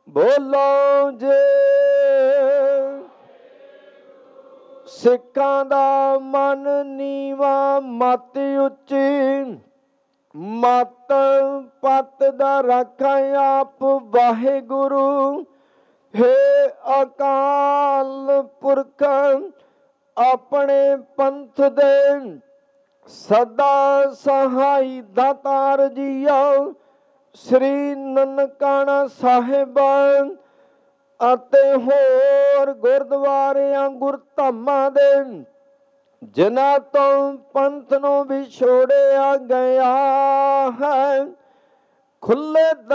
ਬੋਲੋ ਜੇ ਸਿੱਖਾਂ ਦਾ ਮਨ ਨੀਵਾਂ ਮਤ ਉੱਚੀ, ਮਤ ਪਤ ਦਾ ਰਾਖਾ ਆਪ ਵਾਹਿਗੁਰੂ। ਹੇ ਅਕਾਲ ਪੁਰਖ ਆਪਣੇ ਪੰਥ ਦੇ ਸਦਾ ਸਹਾਈ ਦਾਤਾਰ ਜੀਓ। ਸ੍ਰੀ ਨਨਕਾਣਾ ਸਾਹਿਬ ਅਤੇ ਹੋਰ ਗੁਰਦੁਆਰਿਆਂ ਗੁਰਧਾਮਾਂ ਦੇ ਜਿਨ੍ਹਾਂ ਤੋਂ ਪੰਥ ਨੂੰ ਵਿਛੋੜਿਆ ਗਿਆ ਹੈ, ਖੁੱਲੇ